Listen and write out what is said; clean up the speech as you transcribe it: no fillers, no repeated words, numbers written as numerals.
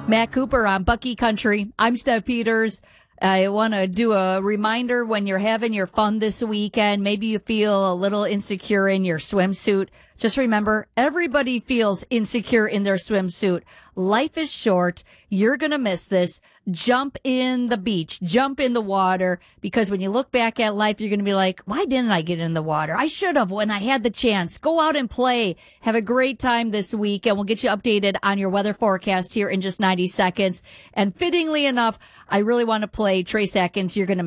Matt Cooper on Bucky Country. I'm Steph Peters. I want to do a reminder when you're having your fun this weekend. Maybe you feel a little insecure in your swimsuit. Just remember, everybody feels insecure in their swimsuit. Life is short. You're going to miss this. Jump in the beach. Jump in the water. Because when you look back at life, you're going to be like, why didn't I get in the water? I should have when I had the chance. Go out and play. Have a great time this week. And we'll get you updated on your weather forecast here in just 90 seconds. And fittingly enough, I really want to play Trace Atkins. You're going to